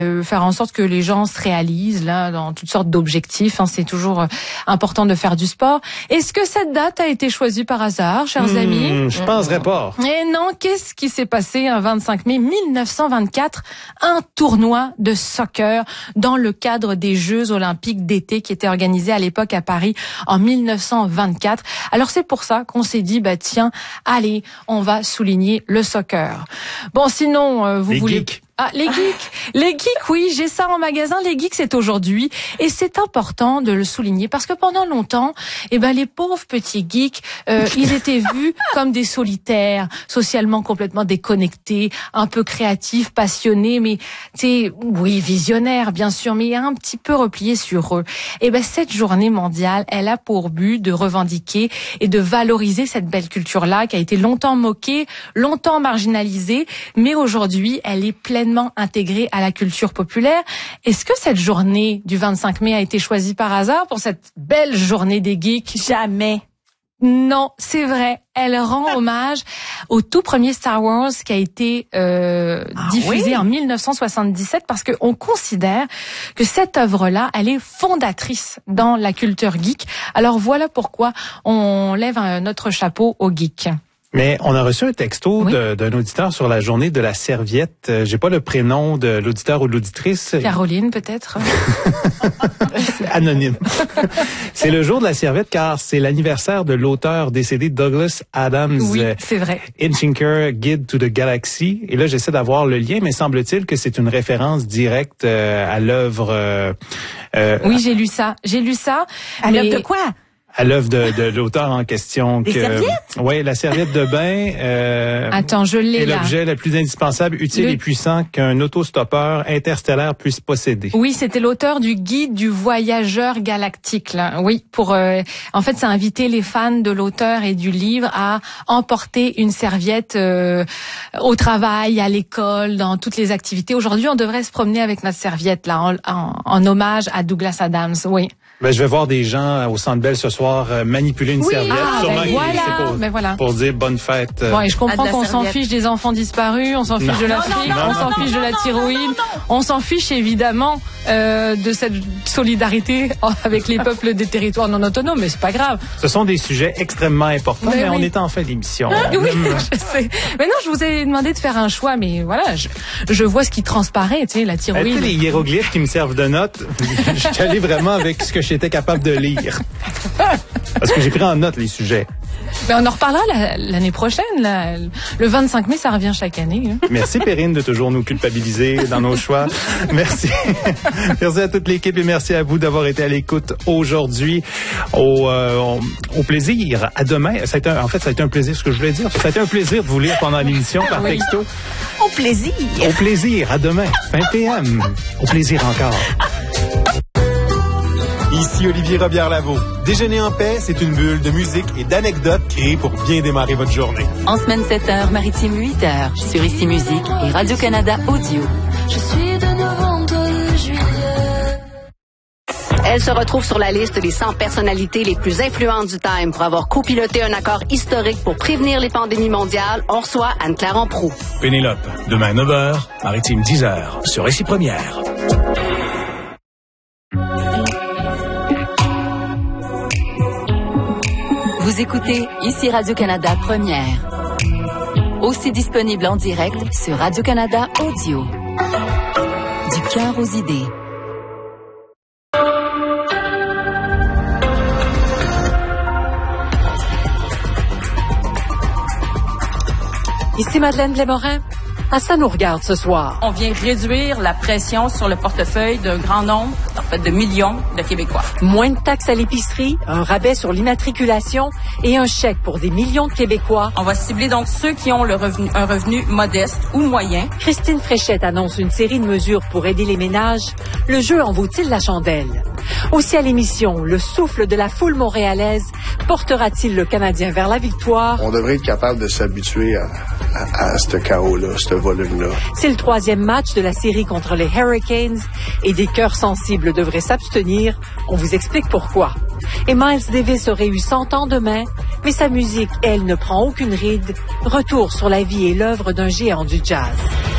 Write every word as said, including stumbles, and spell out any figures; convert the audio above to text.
Euh, faire en sorte que les gens se réalisent là dans toutes sortes d'objectifs. Hein, c'est toujours euh, important de faire du sport. Est-ce que cette date a été choisie par hasard, chers mmh, amis? Je penserais pas. Et non, qu'est-ce qui s'est passé un vingt-cinq mai mille neuf cent vingt-quatre? Un tournoi de soccer dans le cadre des Jeux Olympiques d'été qui était organisé à l'époque à Paris en mille neuf cent vingt-quatre. Alors c'est pour ça qu'on s'est dit, bah tiens, allez, on va souligner le soccer. Bon, sinon, euh, vous Les voulez... geeks. Ah, les geeks. Les geeks, oui, j'ai ça en magasin. Les geeks, c'est aujourd'hui. Et c'est important de le souligner parce que pendant longtemps, eh ben, les pauvres petits geeks, euh, ils étaient vus comme des solitaires, socialement complètement déconnectés, un peu créatifs, passionnés, mais, tu sais, oui, visionnaires, bien sûr, mais un petit peu repliés sur eux. Eh ben, cette journée mondiale, elle a pour but de revendiquer et de valoriser cette belle culture-là qui a été longtemps moquée, longtemps marginalisée, mais aujourd'hui, elle est pleinement intégrée à la culture populaire. Est-ce que cette journée du vingt-cinq mai a été choisie par hasard pour cette belle journée des geeks? Jamais. Non, c'est vrai. Elle rend hommage au tout premier Star Wars qui a été euh, ah diffusé oui? en mille neuf cent soixante-dix-sept parce qu'on considère que cette œuvre-là, elle est fondatrice dans la culture geek. Alors voilà pourquoi on lève un, notre chapeau aux geeks. Mais on a reçu un texto oui. de, d'un auditeur sur la journée de la serviette. Euh, j'ai pas le prénom de l'auditeur ou de l'auditrice. Caroline, peut-être. Anonyme. C'est le jour de la serviette car c'est l'anniversaire de l'auteur décédé Douglas Adams. Oui, c'est vrai. Hitchhiker's Guide to the Galaxy. Et là, j'essaie d'avoir le lien, mais semble-t-il que c'est une référence directe euh, à l'œuvre. Euh, euh, oui, j'ai lu ça. J'ai lu ça. À mais... l'œuvre de quoi? À l'œuvre de, de l'auteur en question. Des que, serviettes? Oui, la serviette de bain. Euh, Attends, je l'ai est là. l'objet le plus indispensable, utile le... et puissant qu'un autostoppeur interstellaire puisse posséder. Oui, c'était l'auteur du guide du voyageur galactique. Là. Oui, pour euh, en fait, ça a invité les fans de l'auteur et du livre à emporter une serviette euh, au travail, à l'école, dans toutes les activités. Aujourd'hui, on devrait se promener avec notre serviette là, en, en, en hommage à Douglas Adams. Oui. Ben, je vais voir des gens au Centre Bell ce soir euh, manipuler une oui, serviette. ah, sûrement ben que voilà, c'est pour, ben voilà. pour dire bonne fête. Euh... Bon, et je comprends Ah, qu'on s'en fiche des enfants disparus, on s'en fiche non. de l'Afrique, on s'en fiche de la thyroïde, on s'en fiche évidemment euh, de cette solidarité avec les peuples des territoires non autonomes, mais c'est pas grave. Ce sont des sujets extrêmement importants, mais, mais oui. on est en fin d'émission. Oui, je sais. Mais non, je vous ai demandé de faire un choix, mais voilà, je, je vois ce qui transparaît, tu sais, la thyroïde. Ben, tu sais, les hiéroglyphes qui me servent de notes, je suis allé vraiment avec ce que j'étais capable de lire. Parce que j'ai pris en note les sujets. Mais on en reparlera la, l'année prochaine. Là. Le vingt-cinq mai, ça revient chaque année. Hein. Merci Perrine de toujours nous culpabiliser dans nos choix. Merci. Merci à toute l'équipe et merci à vous d'avoir été à l'écoute aujourd'hui. Au, euh, au plaisir. À demain. Ça a été un, en fait, ça a été un plaisir, ce que je voulais dire. Ça a été un plaisir de vous lire pendant l'émission par oui. texto. Au plaisir. Au plaisir. À demain. vingt P M. Au plaisir encore. Ici Olivier Robillard-Lavaux. Déjeuner en paix, c'est une bulle de musique et d'anecdotes créées pour bien démarrer votre journée. En semaine sept heures, maritime huit heures, sur Ici Musique et Radio-Canada Audio. Je suis de novembre le juillet. Elle se retrouve sur la liste des cent personnalités les plus influentes du Time pour avoir copiloté un accord historique pour prévenir les pandémies mondiales. On reçoit Anne-Claire Amproux. Pénélope, demain neuf heures, maritime dix heures, sur Ici Première. Vous écoutez Ici Radio-Canada Première. Aussi disponible en direct sur Radio-Canada Audio. Du cœur aux idées. Ici Madeleine Blais-Morin. Ah, ça nous regarde ce soir. On vient réduire la pression sur le portefeuille d'un grand nombre, en fait de millions de Québécois. Moins de taxes à l'épicerie, un rabais sur l'immatriculation et un chèque pour des millions de Québécois. On va cibler donc ceux qui ont le revenu, un revenu modeste ou moyen. Christine Fréchette annonce une série de mesures pour aider les ménages. Le jeu en vaut-il la chandelle? Aussi à l'émission, le souffle de la foule montréalaise portera-t-il le Canadien vers la victoire? On devrait être capable de s'habituer à, à, à ce chaos-là, ce volume-là. C'est le troisième match de la série contre les Hurricanes et des cœurs sensibles devraient s'abstenir. On vous explique pourquoi. Et Miles Davis aurait eu cent ans demain, mais sa musique, elle, ne prend aucune ride. Retour sur la vie et l'œuvre d'un géant du jazz.